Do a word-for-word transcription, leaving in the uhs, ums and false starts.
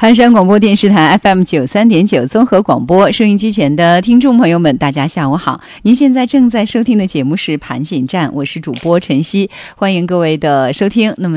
汉山广播电视台 F M 九三点九综合广播，收音机前的听众朋友们，大家下午好！您现在正在收听的节目是盘锦站，我是主播晨曦，欢迎各位的收听。那么